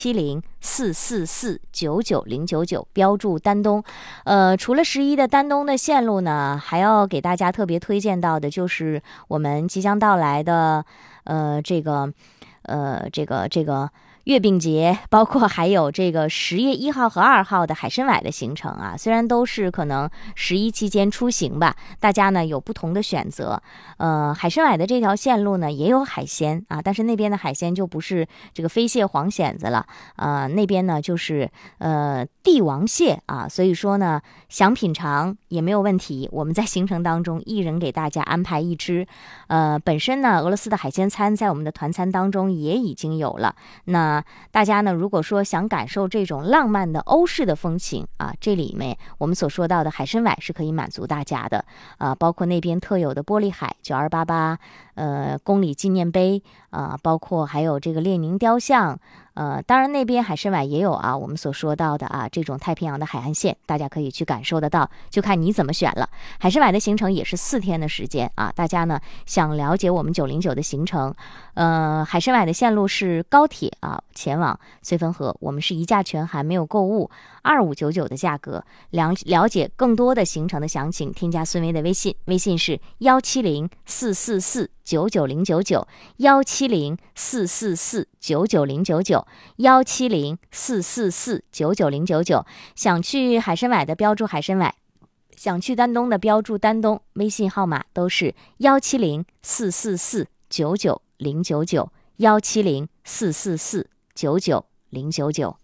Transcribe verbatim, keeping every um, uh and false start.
七零四四四九九零九九，标注丹东。呃，除了十一的丹东的线路呢，还要给大家特别推荐到的就是我们即将到来的呃这个呃这个这个月饼节，包括还有这个十月一号和二号的海参崴的行程啊。虽然都是可能十一期间出行吧，大家呢有不同的选择。呃，海参崴的这条线路呢也有海鲜啊，但是那边的海鲜就不是这个飞蟹、黄蚬子了，呃，那边呢就是呃帝王蟹啊，所以说呢想品尝也没有问题。我们在行程当中一人给大家安排一只。呃，本身呢俄罗斯的海鲜餐在我们的团餐当中也已经有了。那大家呢如果说想感受这种浪漫的欧式的风情啊，这里面我们所说到的海参崴是可以满足大家的啊，包括那边特有的玻璃海九二八八呃公里纪念碑啊，包括还有这个列宁雕像。呃，当然那边海参崴也有啊，我们所说到的啊这种太平洋的海岸线，大家可以去感受得到，就看你怎么选了。海参崴的行程也是四天的时间啊，大家呢想了解我们九零九的行程，呃，海参崴的线路是高铁啊，前往绥芬河，我们是一价全含，没有购物，二五九九的价格。了了解更多的行程的详情，添加孙薇的微信，微信是幺七零四四四九九零九九，幺七零四四四九九零九九，幺七零四四四九九零九九。想去海参崴的标注海参崴，想去丹东的标注丹东，微信号码都是幺七零四四四九九零九九，幺七零四四四九九零九九。